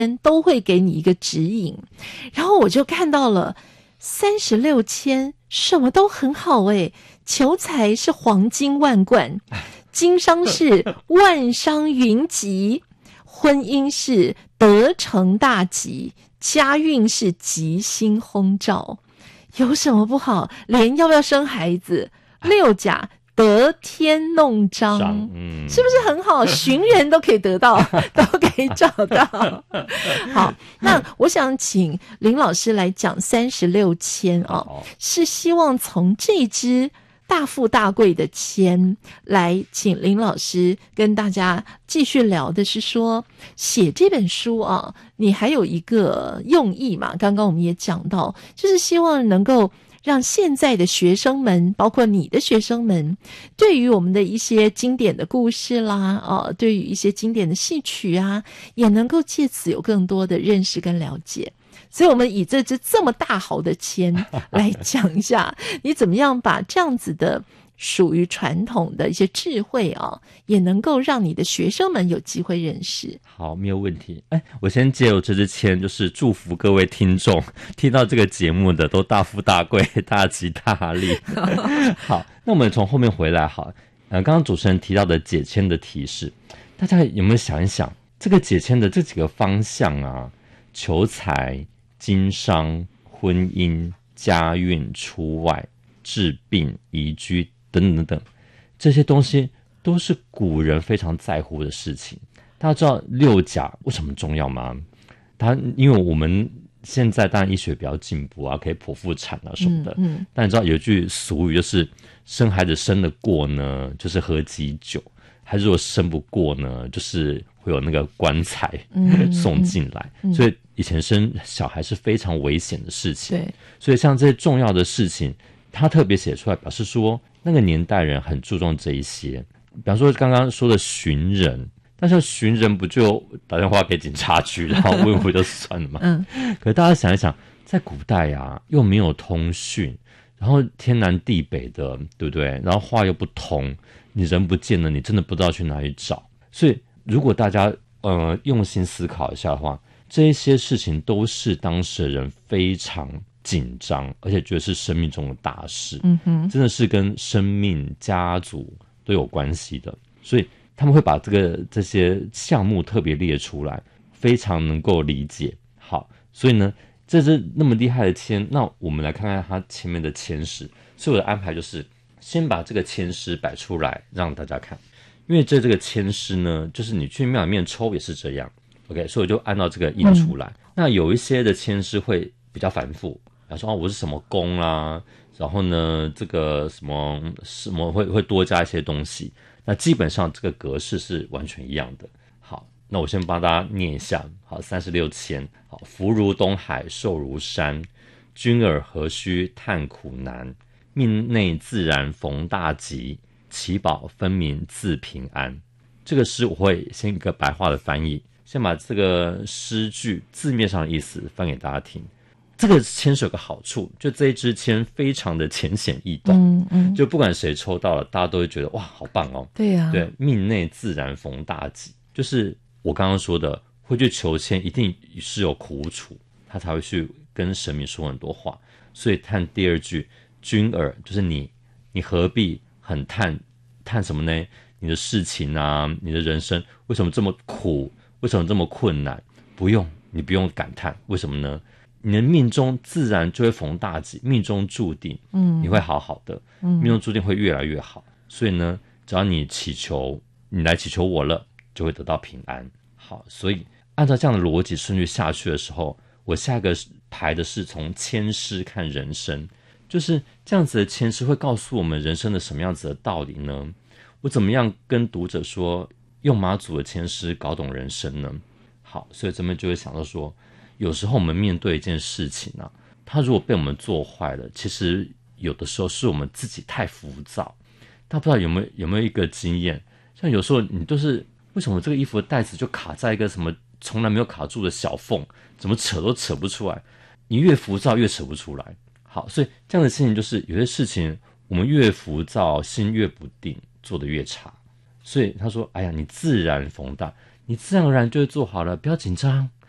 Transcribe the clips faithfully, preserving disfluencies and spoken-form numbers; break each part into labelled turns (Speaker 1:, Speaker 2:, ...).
Speaker 1: 都会给你一个指引。然后我就看到了三十六签什么都很好诶，求财是黄金万贯，经商是万商云集，婚姻是得成大吉，家运是吉星轰照。有什么不好？连要不要生孩子，六甲得天弄章，嗯，是不是很好？寻人都可以得到，都可以找到。好，那我想请林老师来讲三十六签哦，是希望从这支大富大贵的签来请林老师跟大家继续聊的是说，写这本书啊，你还有一个用意嘛，刚刚我们也讲到，就是希望能够让现在的学生们，包括你的学生们，对于我们的一些经典的故事啦，哦，对于一些经典的戏曲啊，也能够借此有更多的认识跟了解。所以我们以这支这么大豪的签来讲一下，你怎么样把这样子的属于传统的一些智慧啊，也能够让你的学生们有机会认识。
Speaker 2: 好，没有问题。哎，我先借由这支签，就是祝福各位听众听到这个节目的都大富大贵、大吉大利。好，那我们从后面回来，好，呃，刚刚主持人提到的解签的提示，大家有没有想一想，这个解签的这几个方向啊，求财、经商、婚姻、家运、出外、治病、移居等等等等，这些东西都是古人非常在乎的事情。大家知道六甲为什么重要吗？它因为我们现在当然医学比较进步啊，可以剖腹产啊什么的，嗯嗯，但你知道有一句俗语，就是生孩子生得过呢，就是喝喜酒；还是如果生不过呢，就是会有那个棺材送进来，嗯嗯嗯，所以以前生小孩是非常危险的事情。对，所以像这些重要的事情，他特别写出来，表示说那个年代人很注重这一些。比方说刚刚说的寻人，但是寻人不就打电话给警察局，然后问问就算了嘛？嗯。可是大家想一想，在古代啊，又没有通讯，然后天南地北的，对不对？然后话又不通，你人不见了，你真的不知道去哪里找。所以如果大家呃用心思考一下的话，这一些事情都是当时的人非常紧张，而且觉得是生命中的大事，嗯哼，真的是跟生命、家族都有关系的，所以他们会把这个这些项目特别列出来，非常能够理解。好，所以呢，这是那么厉害的签，那我们来看看它前面的签诗。所以我的安排就是先把这个签诗摆出来让大家看，因为这这个签诗呢，就是你去庙里面抽也是这样 ，OK， 所以我就按照这个印出来。嗯、那有一些的签诗会比较繁复，比方说哦我是什么宫啦，然后呢这个什么什么会会多加一些东西。那基本上这个格式是完全一样的。好，那我先帮大家念一下。好，三十六签。好，福如东海，寿如山，君尔何须叹苦难？命内自然逢大吉，其宝分明自平安。这个诗我会先一个白话的翻译，先把这个诗句字面上的意思翻给大家听。这个签是有个好处，就这一支签非常的浅显易懂，嗯嗯，就不管谁抽到了，大家都会觉得哇，好棒哦。
Speaker 1: 对呀、啊，
Speaker 2: 对，命内自然逢大吉，就是我刚刚说的，会去求签，一定是有苦楚，他才会去跟神明说很多话。所以看第二句，君尔，就是你，你何必很叹叹什么呢？你的事情啊，你的人生为什么这么苦？为什么这么困难？不用，你不用感叹，为什么呢？你的命中自然就会逢大吉，命中注定，嗯，你会好好的，嗯，命中注定会越来越好。所以呢，只要你祈求，你来祈求我了，就会得到平安。好，所以按照这样的逻辑顺序下去的时候，我下一个排的是从签诗看人生，就是这样子的签诗会告诉我们人生的什么样子的道理呢？我怎么样跟读者说，用妈祖的签诗搞懂人生呢？好，所以这边就会想到说，有时候我们面对一件事情啊，它如果被我们做坏了，其实有的时候是我们自己太浮躁。大家不知道有没有有没有一个经验，像有时候你都是为什么这个衣服的带子就卡在一个什么从来没有卡住的小缝，怎么扯都扯不出来，你越浮躁越扯不出来。好，所以这样的事情就是有些事情我们越浮躁，心越不定，做得越差。所以他说哎呀，你自然逢大，你自然而然就会做好了，不要紧张，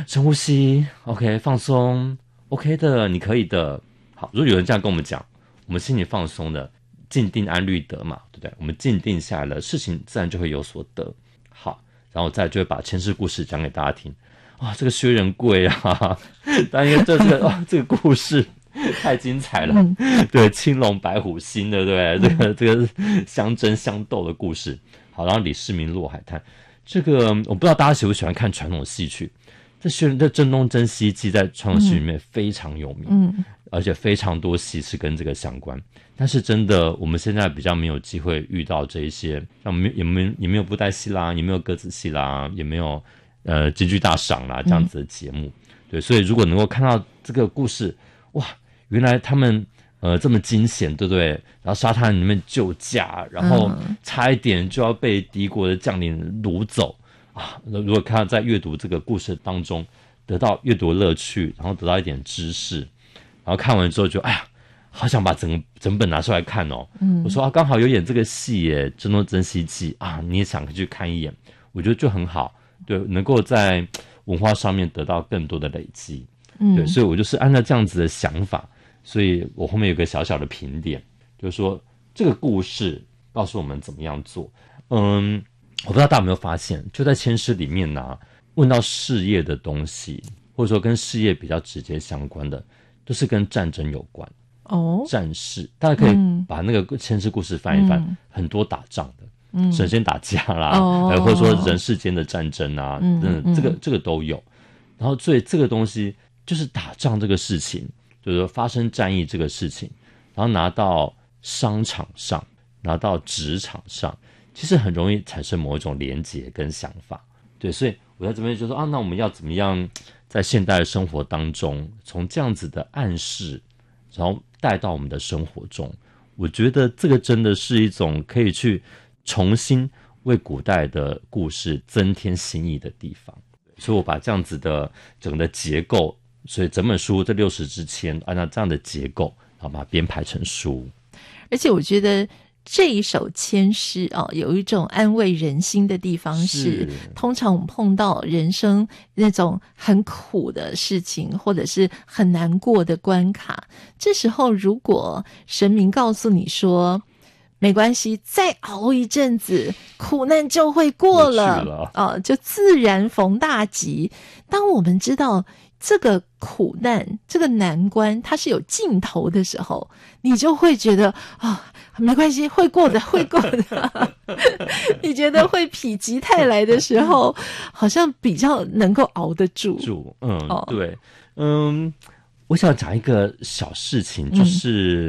Speaker 2: 深呼吸 OK 放松 OK 的，你可以的。好，如果有人这样跟我们讲，我们心里放松的，静定安虑得嘛，对不对？我们静定下来了，事情自然就会有所得。好，然后再就会把前世故事讲给大家听。啊，这个薛仁贵啊，当然这这个、哦、这个故事太精彩了，嗯、对，青龙白虎星，对不对？嗯、这个这个相争相斗的故事。好，然后李世民落海滩，这个我不知道大家喜不喜欢看传统戏曲。这薛这郑东征西记在传统戏里面非常有名，嗯，而且非常多戏是跟这个相关。但是真的，我们现在比较没有机会遇到这一些，像没也没也没有布袋戏啦，也没有歌子戏啦，也没有呃京剧大赏啦这样子的节目。嗯、对，所以如果能够看到这个故事，哇，原来他们呃这么惊险，对不对？然后沙滩里面救驾，然后差一点就要被敌国的将领掳走。啊，如果看到在阅读这个故事当中得到阅读乐趣，然后得到一点知识，然后看完之后就哎呀，好想把整整本拿出来看哦。嗯，我说啊，刚好有演这个戏耶，《郑东征西记》啊，你也想去看一眼，我觉得就很好，对，能够在文化上面得到更多的累积。嗯，对，所以我就是按照这样子的想法，所以我后面有个小小的评点，就是说这个故事告诉我们怎么样做。嗯。我不知道大家有没有发现，就在签诗里面呢、啊，问到事业的东西，或者说跟事业比较直接相关的，都是跟战争有关哦。战事，大家可以把那个签诗故事翻一翻，嗯、很多打仗的，嗯，神仙打架啦，哦、或者说人世间的战争啊，嗯，嗯这个这个都有。然后所以这个东西就是打仗这个事情，就是说发生战役这个事情，然后拿到商场上，拿到职场上。其实很容易产生某一种连结跟想法，对，所以我在这边就说啊，那我们要怎么样在现代的生活当中，从这样子的暗示，然后带到我们的生活中，我觉得这个真的是一种可以去重新为古代的故事增添新意的地方。所以我把这样子的整个的结构，所以整本书这六十支签，按照这样的结构，然后把它编排成书。
Speaker 1: 而且我觉得。这一首签诗啊，有一种安慰人心的地方是，是通常我们碰到人生那种很苦的事情，或者是很难过的关卡，这时候如果神明告诉你说，没关系，再熬一阵子，苦难就会过了，了啊，就自然逢大吉。当我们知道这个苦难，这个难关，它是有尽头的时候，你就会觉得啊。没关系，会过的，会过的。你觉得会否极泰来的时候，好像比较能够熬得住。
Speaker 2: 住，嗯，哦、对，嗯，我想讲一个小事情，就是、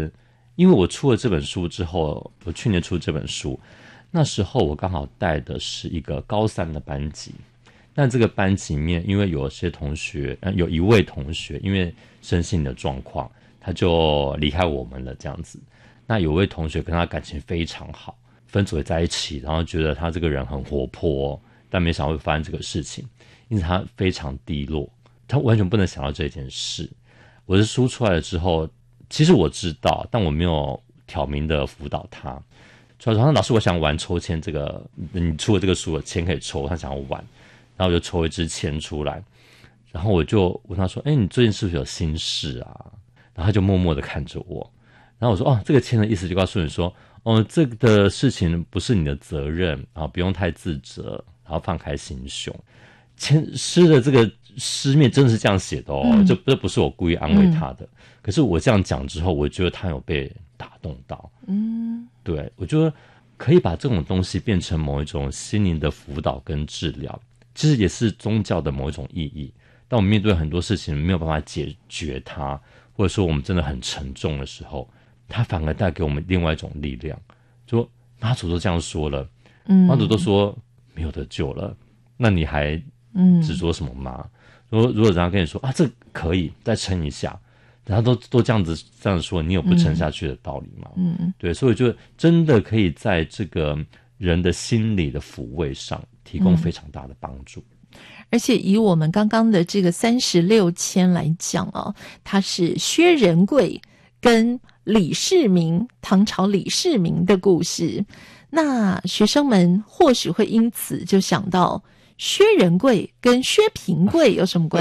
Speaker 2: 嗯、因为我出了这本书之后，我去年出这本书，那时候我刚好带的是一个高三的班级，但这个班级里面，因为有些同学，呃、有一位同学因为身心的状况，他就离开我们了，这样子。那有位同学跟他感情非常好，分组也在一起，然后觉得他这个人很活泼，但没想到会发生这个事情，因此他非常低落，他完全不能想到这件事。我的书出来了之后，其实我知道，但我没有挑明的辅导他。出来说，老师，我想玩抽签，这个你出了这个书了，签可以抽，他想要玩，然后我就抽一支签出来，然后我就问他说：“哎，你最近是不是有心事啊？”然后他就默默的看着我。然后我说哦，这个签的意思就告诉你说，哦，这个的事情不是你的责任，然后不用太自责，然后放开心胸。签诗的这个诗面真的是这样写的哦，嗯、这这不是我故意安慰他的。嗯、可是我这样讲之后，我觉得他有被打动到。嗯，对，我觉得可以把这种东西变成某一种心灵的辅导跟治疗，其实也是宗教的某一种意义。当我们面对很多事情没有办法解决它，或者说我们真的很沉重的时候，他反而带给我们另外一种力量，说妈祖都这样说了，嗯，妈祖都说没有得救了，那你还执着什么吗？如、嗯、如果人家跟你说啊，这可以再撑一下，人家都都这样子这样子说，你有不撑下去的道理吗？嗯嗯，对，所以就真的可以在这个人的心理的抚慰上提供非常大的帮助。嗯，
Speaker 1: 而且以我们刚刚的这个三十六签来讲哦，它是薛仁贵跟李世民，唐朝李世民的故事。那学生们或许会因此就想到薛仁贵跟薛平贵有什么关系？